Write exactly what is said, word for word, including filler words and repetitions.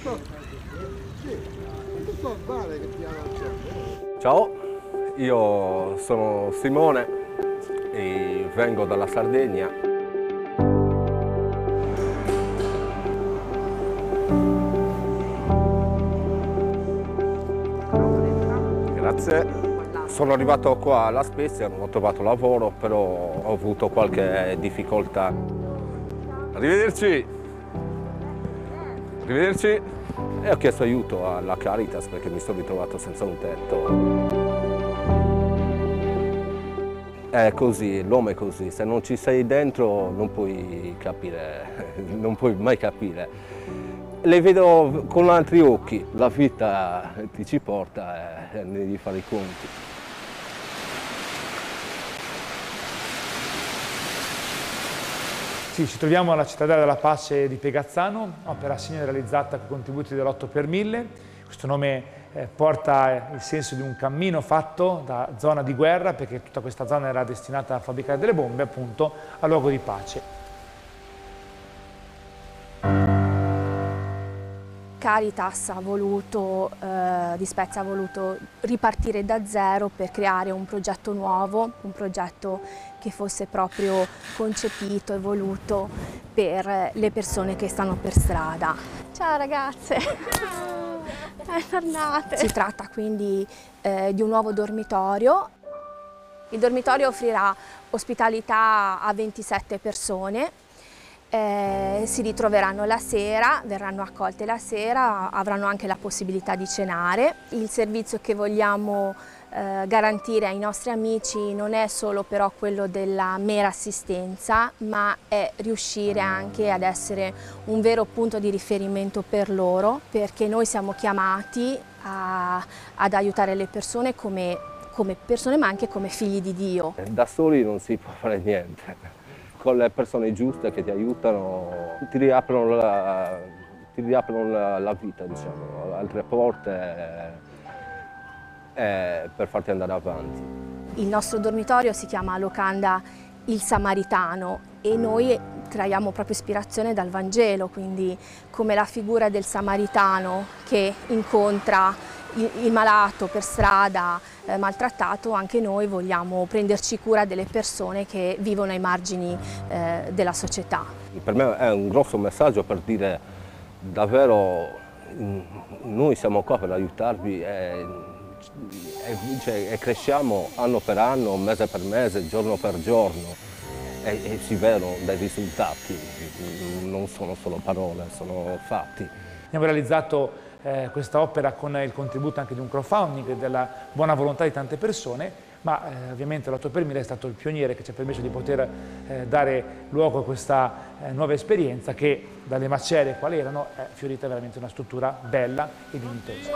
Ciao, io sono Simone e vengo dalla Sardegna. Grazie. Sono arrivato qua alla Spezia, non ho trovato lavoro, però ho avuto qualche difficoltà. Arrivederci! Arrivederci! E ho chiesto aiuto alla Caritas perché mi sono ritrovato senza un tetto. È così, l'uomo è così, se non ci sei dentro non puoi capire, non puoi mai capire. Le vedo con altri occhi, la vita ti ci porta e ne devi fare i conti. Sì, ci troviamo alla Cittadella della Pace di Pegazzano, opera simile realizzata con contributi dell'otto per mille. Questo nome eh, porta il senso di un cammino fatto da zona di guerra, perché tutta questa zona era destinata a fabbricare delle bombe, appunto, a luogo di pace. Caritas ha voluto, eh, di Spezia ha voluto ripartire da zero per creare un progetto nuovo, un progetto che fosse proprio concepito e voluto per le persone che stanno per strada. Ciao ragazze! Bentornate! Si tratta quindi eh, di un nuovo dormitorio. Il dormitorio offrirà ospitalità a ventisette persone. Eh, si ritroveranno la sera, verranno accolte la sera, avranno anche la possibilità di cenare. Il servizio che vogliamo eh, garantire ai nostri amici non è solo però quello della mera assistenza, ma è riuscire anche ad essere un vero punto di riferimento per loro, perché noi siamo chiamati a, ad aiutare le persone come, come persone ma anche come figli di Dio. Da soli non si può fare niente. Con le persone giuste che ti aiutano, ti riaprono la, ti riaprono la, la vita, diciamo, altre porte eh, per farti andare avanti. Il nostro dormitorio si chiama Locanda il Samaritano e noi traiamo proprio ispirazione dal Vangelo, quindi come la figura del Samaritano che incontra il malato per strada eh, maltrattato, anche noi vogliamo prenderci cura delle persone che vivono ai margini eh, della società. Per me è un grosso messaggio per dire davvero noi siamo qua per aiutarvi e, e, cioè, e cresciamo anno per anno, mese per mese, giorno per giorno e, e si vedono dei risultati, non sono solo parole, sono fatti. Abbiamo realizzato eh, questa opera con il contributo anche di un crowdfunding e della buona volontà di tante persone, ma eh, ovviamente l'otto per mille è stato il pioniere che ci ha permesso di poter eh, dare luogo a questa eh, nuova esperienza che dalle macerie quali erano è fiorita veramente una struttura bella e dignitosa.